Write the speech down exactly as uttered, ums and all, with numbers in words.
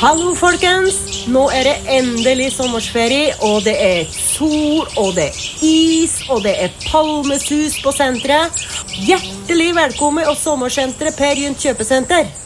Hallo folkens, nå er det endelig sommersferie, og det er sol, og det er is, og det er palmesus på senteret. Hjertelig velkommen til sommersenteret Per Gynt Kjøpesenter.